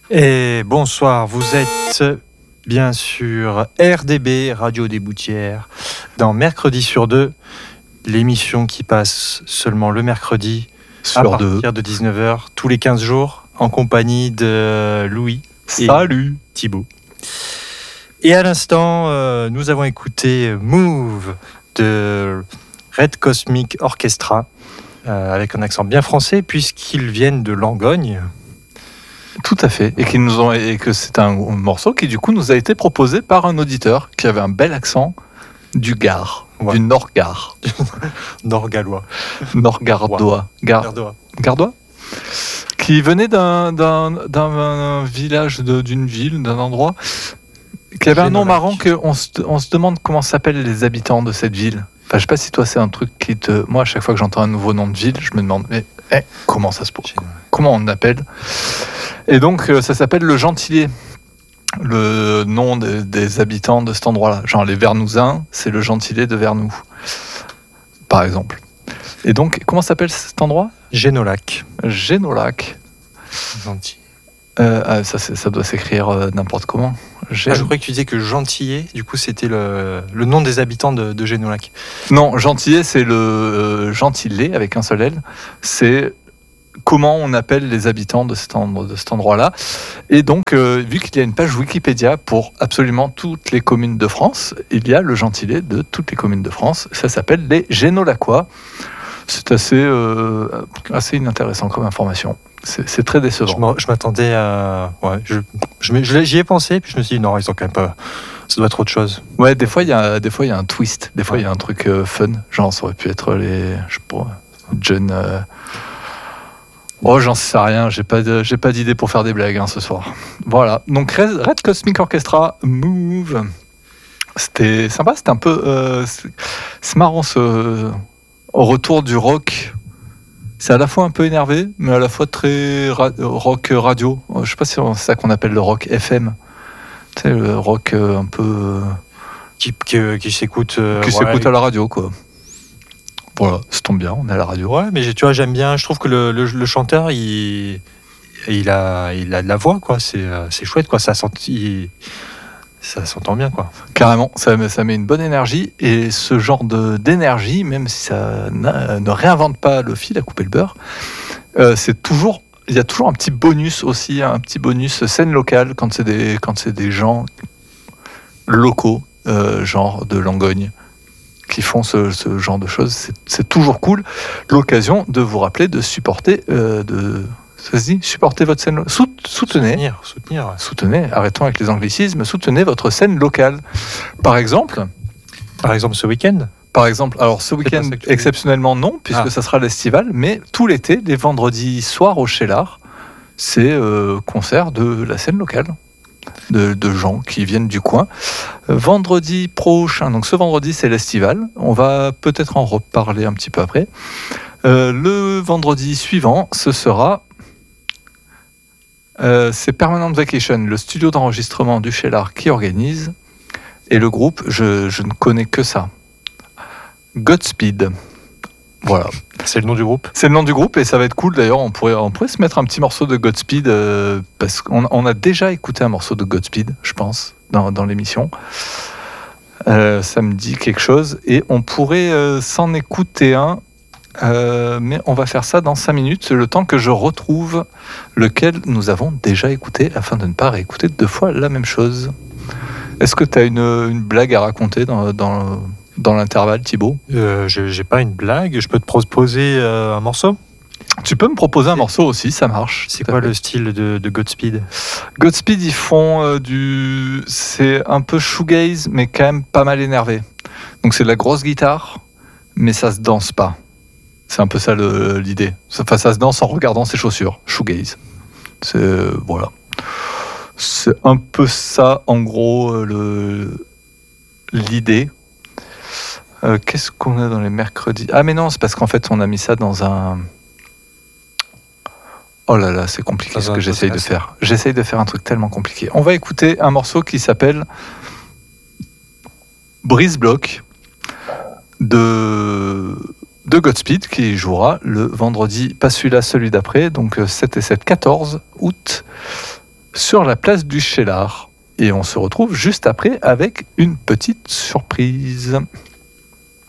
Et bonsoir, vous êtes bien sûr RDB, Radio des Boutières, dans Mercredi sur 2, l'émission qui passe seulement le mercredi à partir de 19h, tous les 15 jours, en compagnie de Louis et Thibaut. Et à l'instant, nous avons écouté Move de Red Cosmic Orchestra, avec un accent bien français, puisqu'ils viennent de Langogne. Tout à fait, et que c'est un morceau qui du coup nous a été proposé par un auditeur qui avait un bel accent du Gard, du Nord-Gard. Nord-gallois. Nord-gardois. Gardois qui venait d'un village, d'une ville, d'un endroit, qui avait un nom marrant qu'on se demande comment s'appellent les habitants de cette ville. Enfin, je sais pas si toi c'est un truc qui te... Moi, à chaque fois que j'entends un nouveau nom de ville, je me demande, mais comment ça se pose ? Comment on l'appelle ? Et donc, ça s'appelle le Gentilé, le nom des habitants de cet endroit-là. Genre les Vernouzains, c'est le Gentilé de Vernoux, par exemple. Et donc, comment s'appelle cet endroit ? Génolac. Gentil. Ça doit s'écrire n'importe comment. Je croyais que tu disais que Gentillet, du coup, c'était le nom des habitants de Génolac. Non, Gentillet, c'est le Gentilé, avec un seul L. C'est comment on appelle les habitants de cet endroit-là. Et donc, vu qu'il y a une page Wikipédia pour absolument toutes les communes de France, il y a le Gentilé de toutes les communes de France. Ça s'appelle les Génolacois. C'est assez inintéressant comme information. C'est très décevant. Je m'attendais à... Ouais, j'y ai pensé, puis je me suis dit, non, ils ont quand même pas... Ça doit être autre chose. Ouais, des fois, il y a un twist. Des fois, il y a un truc fun. Genre, ça aurait pu être les... Je sais pas... John... Oh, j'en sais rien. J'ai pas d'idée pour faire des blagues ce soir. Voilà. Donc, Red Cosmic Orchestra, Move. C'était sympa. C'était un peu... c'est marrant, au retour du rock... C'est à la fois un peu énervé, mais à la fois très rock radio. Je sais pas si c'est ça qu'on appelle le rock FM. Tu sais, le rock un peu... Qui s'écoute... s'écoute à la radio, quoi. Voilà, ça tombe bien, on est à la radio. Ouais, mais tu vois, j'aime bien. Je trouve que le chanteur, il a de la voix, quoi. C'est chouette, quoi. Ça s'entend bien, quoi. Carrément, ça met une bonne énergie. Et ce genre d'énergie, même si ça ne réinvente pas le fil à couper le beurre, il y a toujours un petit bonus aussi, un petit bonus scène locale quand c'est des gens locaux, genre de Langogne, qui font ce genre de choses. C'est toujours cool. L'occasion de vous rappeler de supporter... Ça se dit, supportez votre scène... Soutenez. Soutenez, arrêtons avec les anglicismes. Soutenez votre scène locale. Par exemple ce week-end. Alors ce week-end, exceptionnellement non, puisque ça sera l'estival, mais tout l'été, les vendredis soirs au Cheylard, c'est concert de la scène locale, de gens qui viennent du coin. Vendredi prochain, donc ce vendredi, c'est l'estival. On va peut-être en reparler un petit peu après. Le vendredi suivant, ce sera... c'est Permanent Vacation, le studio d'enregistrement du Cheylard qui organise, et le groupe, je ne connais que ça. Godspeed. Voilà. C'est le nom du groupe ? C'est le nom du groupe, et ça va être cool d'ailleurs. On pourrait se mettre un petit morceau de Godspeed, parce qu'on a déjà écouté un morceau de Godspeed, je pense, dans l'émission. Ça me dit quelque chose, et on pourrait s'en écouter un. Mais on va faire ça dans 5 minutes, le temps que je retrouve lequel nous avons déjà écouté, afin de ne pas réécouter 2 fois la même chose. Est-ce que tu as une blague à raconter dans l'intervalle, Thibaut ? J'ai pas une blague, je peux te proposer un morceau ? Tu peux me proposer un morceau aussi, ça marche. C'est quoi le style de Godspeed ? Godspeed, ils font c'est un peu shoegaze, mais quand même pas mal énervé. Donc c'est de la grosse guitare, mais ça se danse pas. C'est un peu ça l'idée. Enfin, ça se danse en regardant ses chaussures. Shoegaze. Voilà. C'est un peu ça, en gros, l'idée. Qu'est-ce qu'on a dans les mercredis ? Ah, mais non, c'est parce qu'en fait, on a mis ça dans un... Oh là là, c'est compliqué ce que j'essaye de faire. J'essaye de faire un truc tellement compliqué. On va écouter un morceau qui s'appelle Brise Block de Godspeed, qui jouera le vendredi, pas celui-là, celui d'après, donc 7 et 7, 14 août, sur la place du Cheylard. Et on se retrouve juste après avec une petite surprise.